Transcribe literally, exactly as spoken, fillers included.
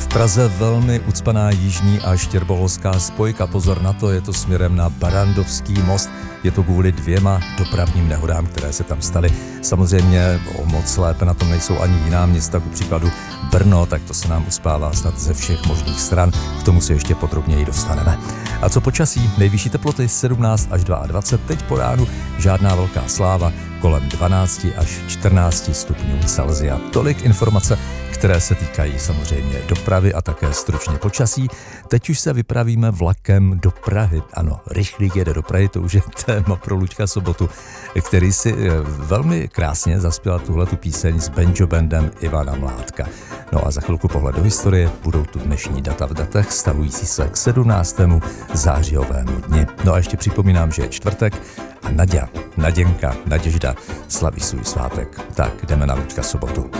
Praze velmi ucpaná jižní a štěrboholská spojka. Pozor na to, je to směrem na Barrandovský most. Je to kvůli dvěma dopravním nehodám, které se tam staly. Samozřejmě o moc lépe na tom nejsou ani jiná města, ku příkladu Brno, tak to se nám uspává snad ze všech možných stran. K tomu se ještě podrobněji dostaneme. A co počasí? Nejvyšší teploty sedmnáct až dvacet dva, teď po ránu žádná velká sláva, kolem dvanáct až čtrnáct stupňů Celsia. Tolik informace, které se týkají samozřejmě dopravy a také stručně počasí. Teď už se vypravíme vlakem do Prahy. Ano, rychlík jede do Prahy, to už je téma pro Luďka Sobotu, který si velmi krásně zaspěl tuhletu píseň s banjo bandem Ivana Mládka. No a za chvilku pohled do historie, budou tu dnešní data v datech, stavující se k sedmnáctému zářijovému dni. No a ještě připomínám, že je čtvrtek a Naďa, Naděnka, Naděžda slaví svůj svátek. Tak jdeme na Luďka Sobotu.